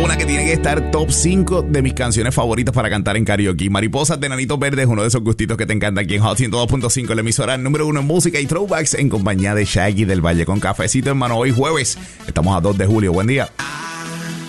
Una que tiene que estar top 5 de mis canciones favoritas para cantar en karaoke. Mariposas de Nanitos Verdes, uno de esos gustitos que te encanta aquí en Hot 102.5, la emisora número 1 en música y throwbacks, en compañía de Shaggy del Valle con cafecito en mano. Hoy jueves, estamos a 2 de julio. Buen día.